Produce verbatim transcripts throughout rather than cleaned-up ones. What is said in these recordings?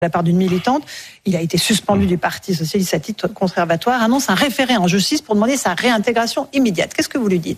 de la part d'une militante. Il a été suspendu du Parti socialiste à titre conservatoire, annonce un référé en justice pour demander sa réintégration immédiate. Qu'est-ce que vous lui dites ?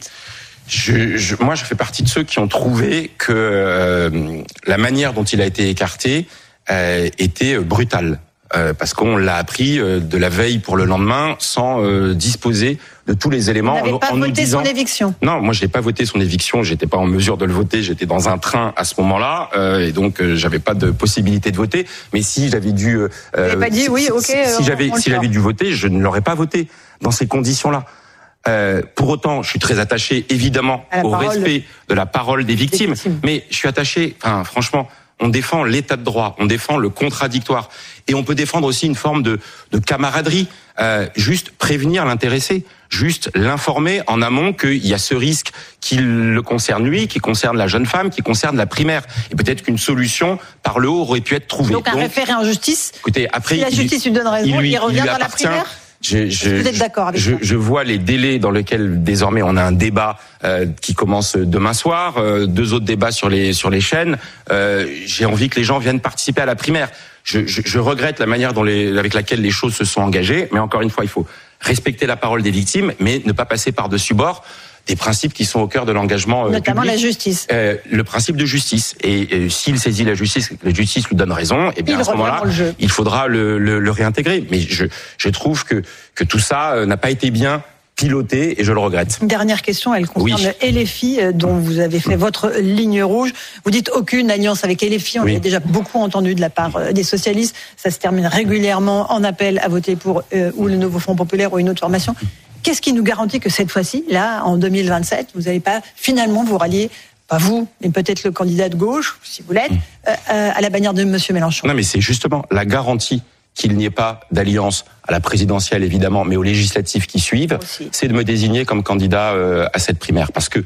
Je, je, moi, je fais partie de ceux qui ont trouvé que euh, la manière dont il a été écarté euh, était brutale. Euh, parce qu'on l'a appris euh, de la veille pour le lendemain sans euh, disposer de tous les éléments. Vous n'avez pas en, en voté nous disant... son éviction ? Non, moi je n'ai pas voté son éviction, j'étais pas en mesure de le voter, j'étais dans un train à ce moment-là, euh, et donc euh, j'avais pas de possibilité de voter. Mais si j'avais dû, euh, vous n'avez pas dit si, oui, ok. Si, si j'avais, si j'avais dû voter, je ne l'aurais pas voté dans ces conditions-là. Euh, pour autant, je suis très attaché évidemment au respect de la parole des victimes, des victimes. Mais je suis attaché, enfin franchement. On défend l'état de droit, on défend le contradictoire. Et on peut défendre aussi une forme de, de camaraderie, euh, juste prévenir l'intéressé, juste l'informer en amont qu'il y a ce risque qui le concerne lui, qui concerne la jeune femme, qui concerne la primaire. Et peut-être qu'une solution par le haut aurait pu être trouvée. Donc un Donc, référé en justice, écoutez, après, si la justice lui donne raison, il, lui, il revient il dans la primaire ? Je, je, vous êtes d'accord avec je, ça ? je vois les délais dans lesquels désormais on a un débat euh, qui commence demain soir, euh, deux autres débats sur les sur les chaînes. Euh, j'ai envie que les gens viennent participer à la primaire. Je, je, je regrette la manière dont les, avec laquelle les choses se sont engagées, mais encore une fois, il faut respecter la parole des victimes, mais ne pas passer par-dessus bord des principes qui sont au cœur de l'engagement euh, notamment public. La justice. Euh, le principe de justice. Et euh, s'il saisit la justice, la justice lui donne raison, et bien il à ce moment-là, il faudra le, le, le réintégrer. Mais je, je trouve que, que tout ça euh, n'a pas été bien piloté et je le regrette. Une dernière question, elle concerne oui. L F I, dont vous avez fait votre ligne rouge. Vous dites aucune alliance avec L F I, on oui. l'a déjà beaucoup entendu de la part des socialistes. Ça se termine régulièrement en appel à voter pour euh, ou le nouveau Front populaire ou une autre formation. Qu'est-ce qui nous garantit que cette fois-ci, là, en deux mille vingt-sept, vous n'allez pas finalement vous rallier, pas vous, mais peut-être le candidat de gauche, si vous l'êtes, euh, à la bannière de M. Mélenchon ? Non, mais c'est justement la garantie qu'il n'y ait pas d'alliance à la présidentielle, évidemment, mais aux législatives qui suivent, aussi. C'est de me désigner comme candidat euh, à cette primaire. Parce que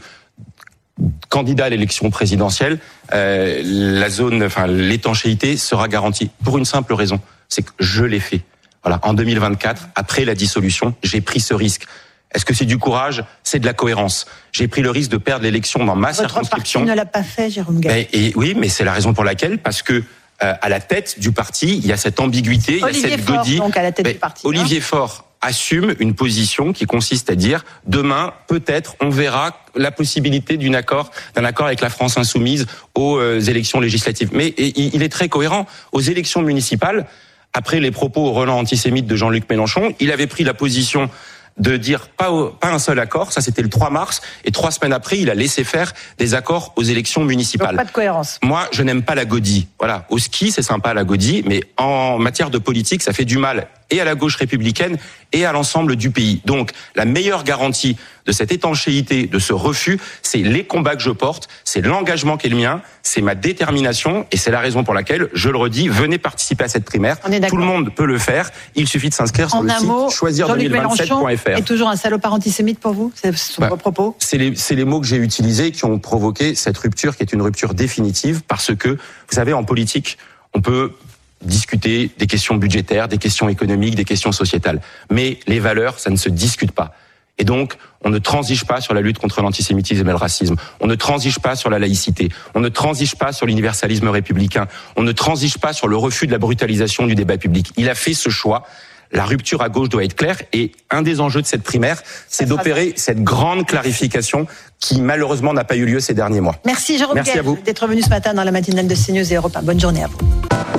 candidat à l'élection présidentielle, euh, la zone, enfin l'étanchéité sera garantie pour une simple raison, c'est que je l'ai fait. Voilà, en deux mille vingt-quatre, après la dissolution, j'ai pris ce risque. Est-ce que c'est du courage ? C'est de la cohérence. J'ai pris le risque de perdre l'élection dans ma Votre circonscription. Votre parti ne l'a pas fait, Jérôme Gaillard. Et, et oui, mais c'est la raison pour laquelle, parce que euh, à la tête du parti, il y a cette ambiguïté, Olivier il y a cette Faure, godille. Donc à la tête mais du parti. Olivier hein Faure assume une position qui consiste à dire demain, peut-être, on verra la possibilité d'une accord, d'un accord avec la France insoumise aux euh, élections législatives. Mais et, il est très cohérent. Aux élections municipales, après les propos au relent antisémite de Jean-Luc Mélenchon, il avait pris la position de dire pas, au, pas un seul accord, ça c'était le trois mars, et trois semaines après, il a laissé faire des accords aux élections municipales. Donc pas de cohérence. Moi, je n'aime pas la godille. Voilà, au ski, c'est sympa la godille, mais en matière de politique, ça fait du mal et à la gauche républicaine et à l'ensemble du pays. Donc, la meilleure garantie de cette étanchéité, de ce refus, c'est les combats que je porte, c'est l'engagement qui est le mien, c'est ma détermination, et c'est la raison pour laquelle, je le redis, venez participer à cette primaire. Tout le monde peut le faire. Il suffit de s'inscrire sur en le site mot, choisir deux mille vingt-sept point f r. Est toujours un salopard antisémite pour vous ? C'est son bah, propos ? C'est les, c'est les mots que j'ai utilisés qui ont provoqué cette rupture, qui est une rupture définitive, parce que, vous savez, en politique, on peut discuter des questions budgétaires, des questions économiques, des questions sociétales. Mais les valeurs, ça ne se discute pas. Et donc, on ne transige pas sur la lutte contre l'antisémitisme et le racisme. On ne transige pas sur la laïcité. On ne transige pas sur l'universalisme républicain. On ne transige pas sur le refus de la brutalisation du débat public. Il a fait ce choix. La rupture à gauche doit être claire. Et un des enjeux de cette primaire, c'est d'opérer cette grande clarification qui, malheureusement, n'a pas eu lieu ces derniers mois. Merci, Jérôme Merci Gaillard, à vous d'être venu ce matin dans la matinale de CNews et Europe un. Bonne journée à vous.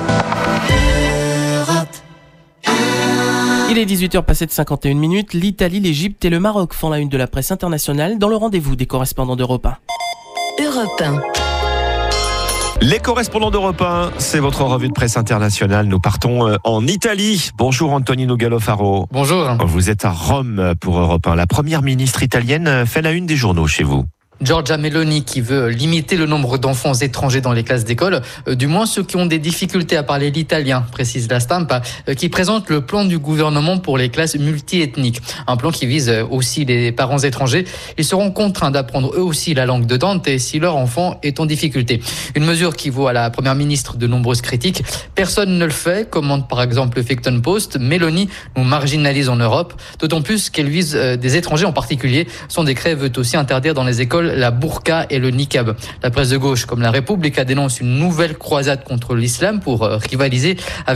Il est dix-huit heures passées de cinquante et une minutes. L'Italie, l'Égypte et le Maroc font la une de la presse internationale dans le rendez-vous des correspondants d'Europe un. Europe un. Les correspondants d'Europe un, c'est votre revue de presse internationale. Nous partons en Italie. Bonjour Antonino Gallo-Faro. Bonjour. Vous êtes à Rome pour Europe un. La première ministre italienne fait la une des journaux chez vous. Giorgia Meloni qui veut limiter le nombre d'enfants étrangers dans les classes d'école, euh, du moins ceux qui ont des difficultés à parler l'italien, précise la Stampa, euh, qui présente le plan du gouvernement pour les classes multiethniques. Un plan qui vise aussi les parents étrangers. Ils seront contraints d'apprendre eux aussi la langue de Dante si leur enfant est en difficulté. Une mesure qui vaut à la première ministre de nombreuses critiques. Personne ne le fait, commente par exemple le Huffington Post. Meloni nous marginalise en Europe, d'autant plus qu'elle vise euh, des étrangers en particulier. Son décret veut aussi interdire dans les écoles la burqa et le niqab. La presse de gauche comme la Repubblica dénonce une nouvelle croisade contre l'islam pour rivaliser avec